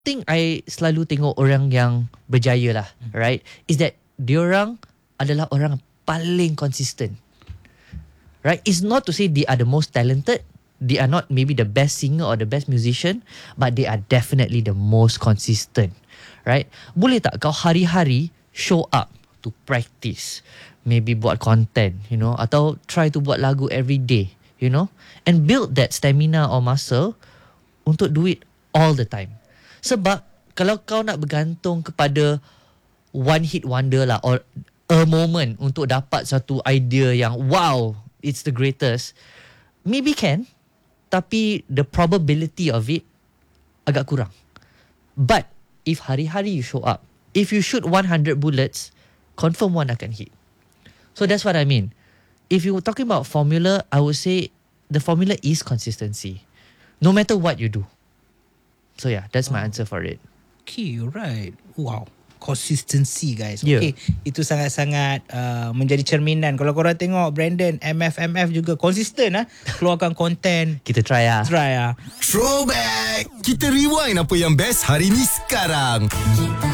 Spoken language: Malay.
thing I selalu tengok orang yang berjaya lah, right, is that diorang adalah orang paling consistent. Right? It's not to say they are the most talented, they are not maybe the best singer or the best musician, but they are definitely the most consistent. Right? Boleh tak kau hari-hari show up to practice, maybe buat content, atau try to buat lagu every day, and build that stamina or muscle untuk do it all the time. Sebab kalau kau nak bergantung kepada one hit wonder lah, or a moment untuk dapat satu idea yang wow, it's the greatest, maybe can, tapi the probability of it agak kurang. But if hari-hari you show up, if you shoot 100 bullets, confirm one akan hit. So that's what I mean. If you're talking about formula, I would say the formula is consistency, no matter what you do. So yeah, that's my answer for it. Okay, right. Wow. Consistency, guys. Yeah. Okay, itu sangat-sangat menjadi cerminan. Kalau korang tengok Brandon, MF juga konsisten keluarkan konten. Kita try lah. Throwback. Kita rewind apa yang best hari ni sekarang.